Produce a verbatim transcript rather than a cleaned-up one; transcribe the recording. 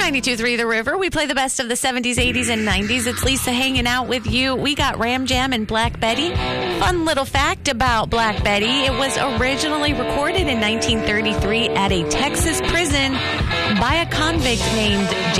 ninety-two point three The River. We play the best of the seventies, eighties, and nineties. It's Lisa hanging out with you. We got Ram Jam and Black Betty. Fun little fact about Black Betty. It was originally recorded in nineteen thirty-three at a Texas prison by a convict named